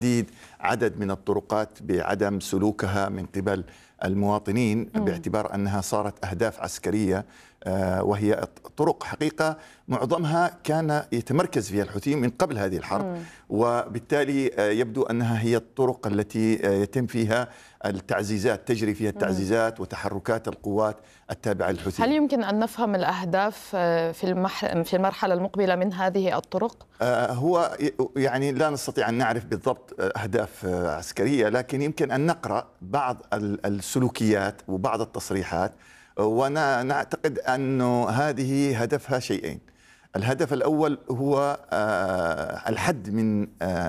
تحديد عدد من الطرقات بعدم سلوكها من قبل المواطنين باعتبار أنها صارت أهداف عسكرية، وهي طرق حقيقة معظمها كان يتمركز فيها الحوثيين من قبل هذه الحرب، وبالتالي يبدو أنها هي الطرق التي يتم فيها التعزيزات، تجري فيها التعزيزات وتحركات القوات التابعة للحوثيين. هل يمكن أن نفهم الأهداف في المرحلة المقبلة من هذه الطرق؟ هو يعني لا نستطيع أن نعرف بالضبط أهداف عسكرية، لكن يمكن أن نقرأ بعض السلوكيات وبعض التصريحات، ونعتقد أن هذه هدفها شيئين. الهدف الأول هو الحد من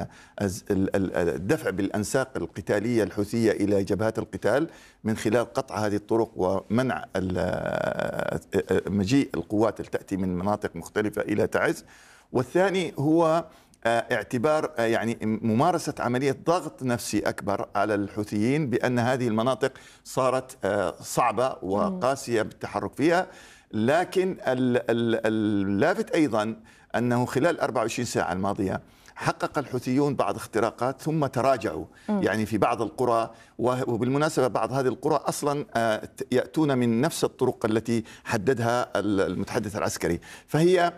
الدفع بالأنساق القتالية الحوثية إلى جبهات القتال من خلال قطع هذه الطرق ومنع مجيء القوات التي تأتي من مناطق مختلفة إلى تعز. والثاني هو اعتبار يعني ممارسة عملية ضغط نفسي أكبر على الحوثيين بأن هذه المناطق صارت صعبة وقاسية بالتحرك فيها. لكن اللافت أيضا أنه خلال 24 ساعة الماضية حقق الحوثيون بعض اختراقات ثم تراجعوا يعني في بعض القرى، وبالمناسبة بعض هذه القرى أصلا يأتون من نفس الطرق التي حددها المتحدث العسكري. فهي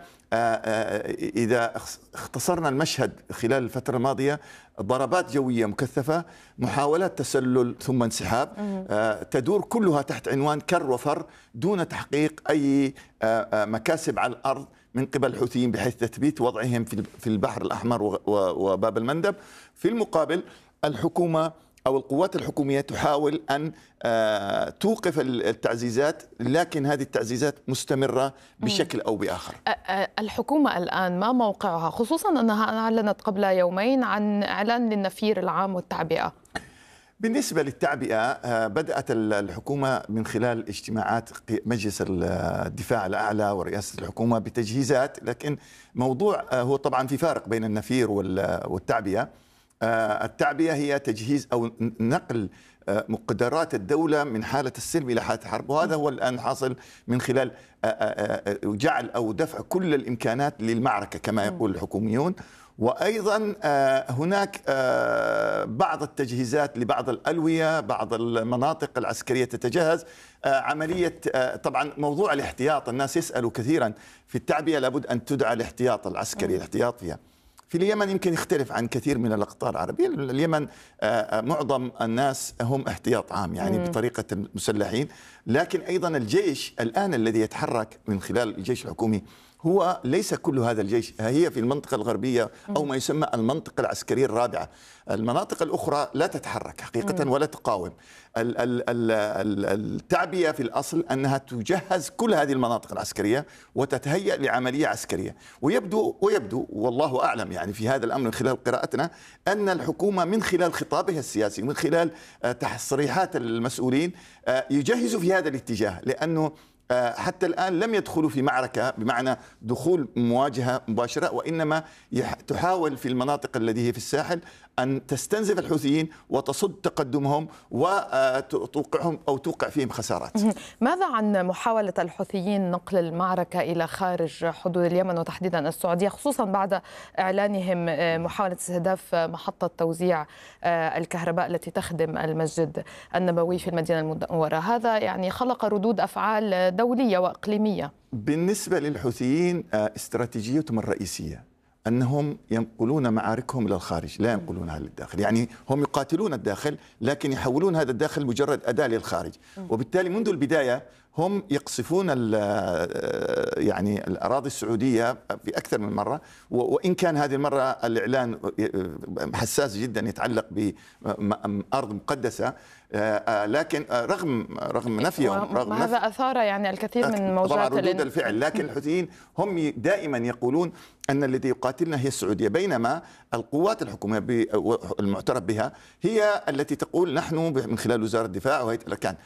إذا اختصرنا المشهد خلال الفترة الماضية ضربات جوية مكثفة، محاولات تسلل ثم انسحاب، تدور كلها تحت عنوان كر وفر دون تحقيق أي مكاسب على الأرض من قبل الحوثيين بحيث تثبيت وضعهم في البحر الأحمر وباب المندب. في المقابل الحكومة أو القوات الحكومية تحاول أن توقف التعزيزات، لكن هذه التعزيزات مستمرة بشكل أو بآخر. الحكومة الآن ما موقعها، خصوصا أنها أعلنت قبل يومين عن إعلان للنفير العام والتعبئة؟ بالنسبة للتعبئة بدأت الحكومة من خلال اجتماعات مجلس الدفاع الأعلى ورئاسة الحكومة بتجهيزات، لكن موضوع هو طبعا في فارق بين النفير والتعبئة. التعبئة هي تجهيز أو نقل مقدرات الدولة من حالة السلم إلى حالة الحرب، وهذا هو الآن حاصل من خلال جعل أو دفع كل الإمكانات للمعركة كما يقول الحكوميون. وأيضا هناك بعض التجهيزات لبعض الألوية، بعض المناطق العسكرية تتجهز عملية. طبعا موضوع الاحتياط الناس يسألوا كثيرا في التعبئة، لابد أن تدعى الاحتياط العسكري، الاحتياط فيها. في اليمن يمكن يختلف عن كثير من الأقطار العربية. اليمن معظم الناس هم احتياط عام يعني بطريقة المسلحين، لكن أيضا الجيش الآن الذي يتحرك من خلال الجيش الحكومي هو ليس كل هذا الجيش، هي في المنطقة الغربية أو ما يسمى المنطقة العسكرية الرابعة. المناطق الأخرى لا تتحرك حقيقة ولا تقاوم. التعبئة في الأصل أنها تجهز كل هذه المناطق العسكرية وتتهيأ لعملية عسكرية. ويبدو والله أعلم يعني في هذا الأمر من خلال قراءتنا أن الحكومة من خلال خطابها السياسي ومن خلال تصريحات المسؤولين يجهزوا في هذا الاتجاه، لأنه حتى الآن لم يدخلوا في معركة بمعنى دخول مواجهة مباشرة، وإنما تحاول في المناطق التي هي في الساحل أن تستنزف الحوثيين وتصد تقدمهم وتوقعهم أو توقع فيهم خسارات. ماذا عن محاولة الحوثيين نقل المعركة إلى خارج حدود اليمن وتحديدا السعودية، خصوصا بعد إعلانهم محاولة استهداف محطة توزيع الكهرباء التي تخدم المسجد النبوي في المدينة المنورة؟ هذا يعني خلق ردود أفعال دولية وإقليمية. بالنسبة للحوثيين استراتيجيتهم الرئيسية أنهم ينقلون معاركهم إلى الخارج، لا ينقلونها للداخل. يعني هم يقاتلون الداخل لكن يحولون هذا الداخل مجرد أداة للخارج، وبالتالي منذ البداية هم يقصفون يعني الأراضي السعودية في أكثر من مرة، وإن كان هذه المرة الإعلان حساس جدا يتعلق بأرض مقدسة، لكن رغم نفيهم هذا أثار يعني الكثير من موجات ردود الفعل. لكن الحوثيين هم دائما يقولون أن الذي يقاتلنا هي السعودية، بينما القوات الحكومية المعترف بها هي التي تقول نحن من خلال وزارة الدفاع وهيئة الأركان.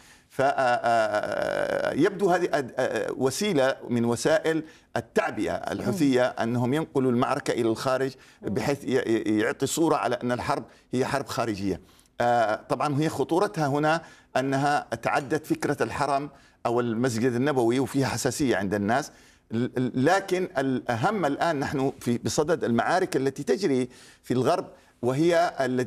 فيبدو هذه وسيلة من وسائل التعبئة الحوثية أنهم ينقلوا المعركة إلى الخارج بحيث يعطي صورة على أن الحرب هي حرب خارجية. طبعا هي خطورتها هنا أنها تعدت فكرة الحرم أو المسجد النبوي وفيها حساسية عند الناس. لكن الأهم الآن نحن بصدد المعارك التي تجري في الغرب، وهي التي